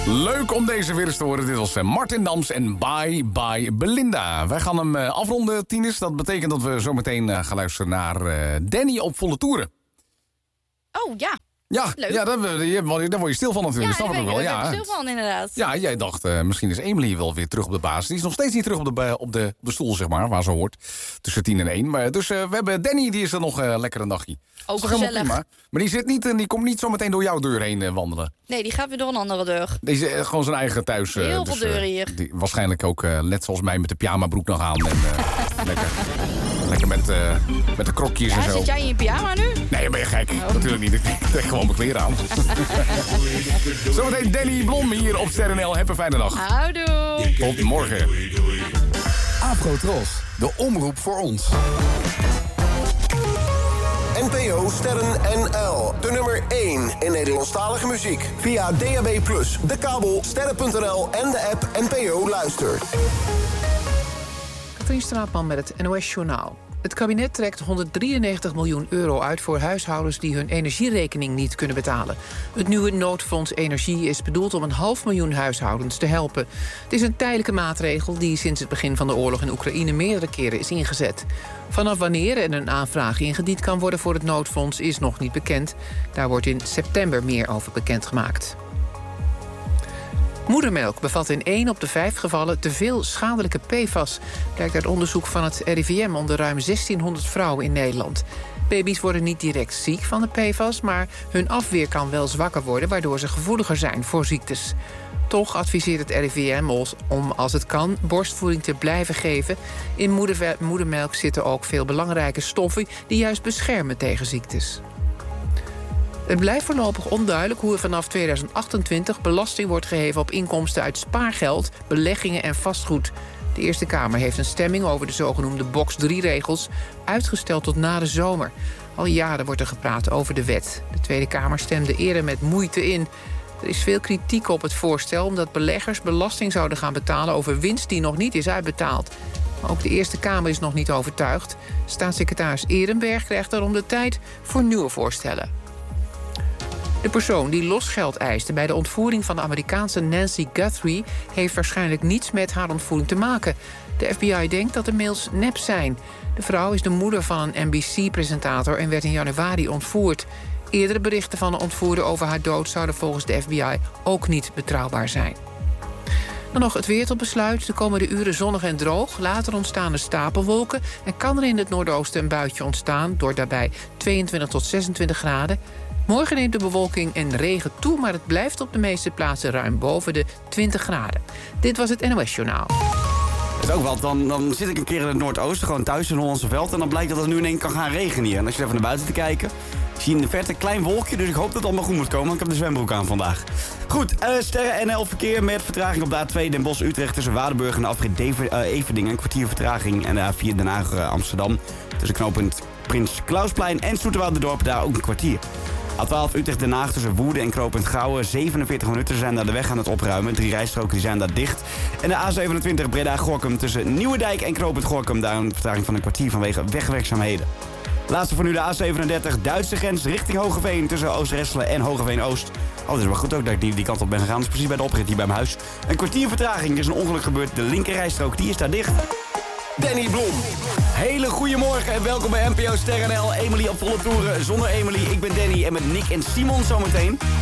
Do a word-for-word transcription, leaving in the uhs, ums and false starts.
Leuk om deze weer eens te horen. Dit was Martin Dams en Bye Bye Belinda. Wij gaan hem afronden, tieners. Dat betekent dat we zometeen gaan luisteren naar Danny op volle toeren. Oh, ja. Ja, leuk. Ja, daar, daar word je stil van natuurlijk. Ja, snap ik ook wel. Daar ja, ben ik stil van, inderdaad. Ja, jij dacht, uh, misschien is Emily wel weer terug op de basis. Die is nog steeds niet terug op de, op de, op de stoel, zeg maar, waar ze hoort. Tussen tien en één. Maar, dus uh, we hebben Danny, die is er nog uh, lekker een dagje. Ook gezellig. Maar die, zit niet, uh, die komt niet zo meteen door jouw deur heen uh, wandelen. Nee, die gaat weer door een andere deur. Deze is uh, gewoon zijn eigen thuis. Uh, Heel dus, veel deuren uh, hier. Die, waarschijnlijk ook uh, net zoals mij met de pyjamabroek nog aan. En, uh, lekker, lekker met, uh, met de krokjes ja, en zo. Zit jij in je pyjama nu? Nee, ben je gek? Oh. Natuurlijk niet. Ik trek gewoon mijn kleren aan. Zometeen Danny Blom hier op Sterren L. Heb een fijne dag. Houdoe. Tot morgen. Afro Tros, de omroep voor ons. N P O Sterren N L. De nummer één in Nederlandstalige muziek. Via D A B plus, de kabel, sterren punt n l en de app N P O Luister. Katrien Straatman met het N O S Journaal. Het kabinet trekt honderddrieënnegentig miljoen euro uit voor huishoudens die hun energierekening niet kunnen betalen. Het nieuwe noodfonds Energie is bedoeld om een half miljoen huishoudens te helpen. Het is een tijdelijke maatregel die sinds het begin van de oorlog in Oekraïne meerdere keren is ingezet. Vanaf wanneer er een aanvraag ingediend kan worden voor het noodfonds is nog niet bekend. Daar wordt in september meer over bekendgemaakt. Moedermelk bevat in één op de vijf gevallen te veel schadelijke P F A S. Blijkt uit onderzoek van het R I V M onder ruim zestienhonderd vrouwen in Nederland. Baby's worden niet direct ziek van de P F A S, maar hun afweer kan wel zwakker worden, waardoor ze gevoeliger zijn voor ziektes. Toch adviseert het R I V M om, als het kan, borstvoeding te blijven geven. In moeder- moedermelk zitten ook veel belangrijke stoffen die juist beschermen tegen ziektes. Het blijft voorlopig onduidelijk hoe er vanaf tweeduizend achtentwintig belasting wordt geheven op inkomsten uit spaargeld, beleggingen en vastgoed. De Eerste Kamer heeft een stemming over de zogenoemde box drie regels uitgesteld tot na de zomer. Al jaren wordt er gepraat over de wet. De Tweede Kamer stemde eerder met moeite in. Er is veel kritiek op het voorstel omdat beleggers belasting zouden gaan betalen over winst die nog niet is uitbetaald. Maar ook de Eerste Kamer is nog niet overtuigd. Staatssecretaris Ehrenberg krijgt daarom de tijd voor nieuwe voorstellen. De persoon die losgeld eiste bij de ontvoering van de Amerikaanse Nancy Guthrie heeft waarschijnlijk niets met haar ontvoering te maken. De F B I denkt dat de mails nep zijn. De vrouw is de moeder van een N B C-presentator en werd in januari ontvoerd. Eerdere berichten van de ontvoerde over haar dood zouden volgens de F B I ook niet betrouwbaar zijn. Dan nog het weer tot besluit. De komende uren zonnig en droog. Later ontstaan er stapelwolken en kan er in het noordoosten een buitje ontstaan, door daarbij tweeëntwintig tot zesentwintig graden. Morgen neemt de bewolking en regen toe, maar het blijft op de meeste plaatsen ruim boven de twintig graden. Dit was het N O S Journaal. Dat is ook wat, dan, dan zit ik een keer in het Noordoosten, gewoon thuis in Hollandse Veld, en dan blijkt dat het nu in één kan gaan regenen hier. En als je even naar buiten te kijken, zie je in de verte een klein wolkje, dus ik hoop dat het allemaal goed moet komen, want ik heb de zwembroek aan vandaag. Goed, uh, Sterren N L verkeer met vertraging op de A twee Den Bosch-Utrecht tussen Waardenburg en de afrit Dever, uh, Everdingen. Een kwartier vertraging en de A vier Den Haag-Amsterdam tussen knooppunt Prins Klausplein en Zoeterwouderdorp, daar ook een kwartier. A twaalf Utrecht-Den Haag tussen Woerden en knooppunt Gouwen. zevenenveertig minuten zijn daar de weg aan het opruimen. Drie rijstroken die zijn daar dicht. En de A zevenentwintig Breda-Gorinchem tussen Nieuwedijk en knooppunt Gorinchem. Daar een vertraging van een kwartier vanwege wegwerkzaamheden. Laatste voor nu de A zevenendertig Duitse grens richting Hogeveen tussen Oost-Resselen en Hogeveen-Oost. Oh, dat is wel goed ook dat ik die, die kant op ben gegaan. Dat is precies bij de oprit hier bij mijn huis. Een kwartier vertraging. Er is een ongeluk gebeurd. De linker rijstrook die is daar dicht. Danny Blom. Hele goede morgen en welkom bij N P O Sterren L. Emily op volle toeren. Zonder Emily, ik ben Danny en met Nick en Simon zometeen.